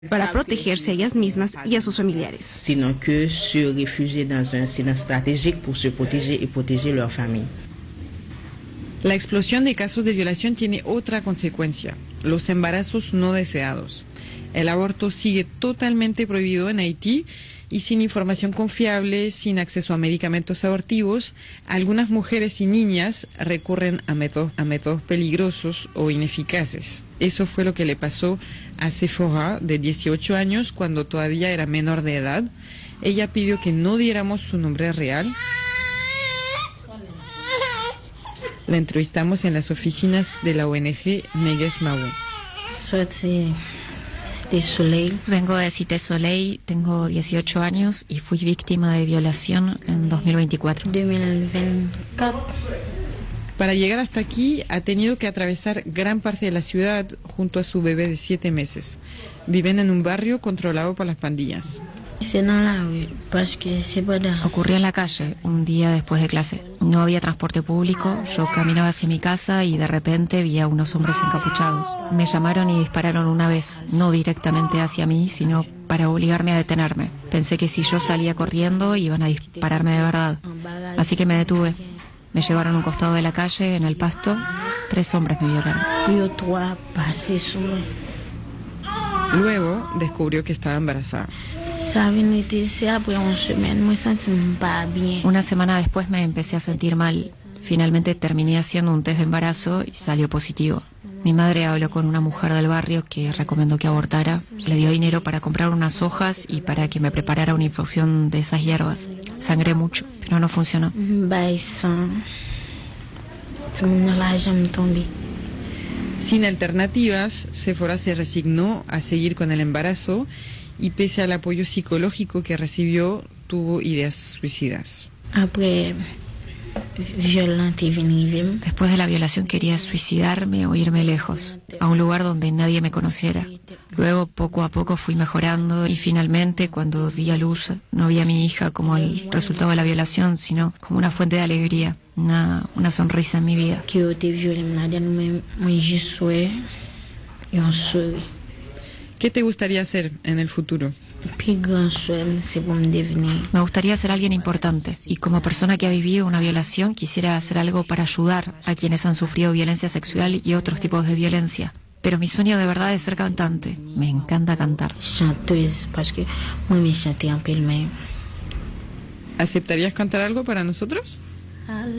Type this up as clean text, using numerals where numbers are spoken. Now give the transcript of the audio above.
para protegerse a ellas mismas y a sus familiares. Sino que se refugier dans un silence stratégique pour se protéger y protéger leur famille. La explosión de casos de violación tiene otra consecuencia: los embarazos no deseados. El aborto sigue totalmente prohibido en Haití y sin información confiable, sin acceso a medicamentos abortivos, algunas mujeres y niñas recurren a métodos peligrosos o ineficaces. Eso fue lo que le pasó a Sephora, de 18 años, cuando todavía era menor de edad. Ella pidió que no diéramos su nombre real. La entrevistamos en las oficinas de la ONG Megues Mawu. Vengo de Cité Soleil, tengo 18 años y fui víctima de violación en 2024. Para llegar hasta aquí ha tenido que atravesar gran parte de la ciudad junto a su bebé de 7 meses. Viven en un barrio controlado por las pandillas. Ocurrió en la calle, un día después de clase. No había transporte público, yo caminaba hacia mi casa y de repente vi a unos hombres encapuchados. Me llamaron y dispararon una vez, no directamente hacia mí, sino para obligarme a detenerme. Pensé que si yo salía corriendo iban a dispararme de verdad. Así que me detuve. Me llevaron a un costado de la calle, en el pasto. 3 hombres me violaron. Luego descubrió que estaba embarazada. Una semana después me empecé a sentir mal. Finalmente terminé haciendo un test de embarazo y salió positivo. Mi madre habló con una mujer del barrio que recomendó que abortara. Le dio dinero para comprar unas hojas y para que me preparara una infusión de esas hierbas. Sangré mucho, pero no funcionó. Sin alternativas, Sephora se resignó a seguir con el embarazo y pese al apoyo psicológico que recibió, tuvo ideas suicidas. Después de la violación quería suicidarme o irme lejos, a un lugar donde nadie me conociera. Luego, poco a poco, fui mejorando y finalmente, cuando di a luz, no vi a mi hija como el resultado de la violación, sino como una fuente de alegría, una sonrisa en mi vida. ¿Qué te gustaría hacer en el futuro? Me gustaría ser alguien importante y como persona que ha vivido una violación quisiera hacer algo para ayudar a quienes han sufrido violencia sexual y otros tipos de violencia. Pero mi sueño de verdad es ser cantante. Me encanta cantar. ¿Aceptarías cantar algo para nosotros?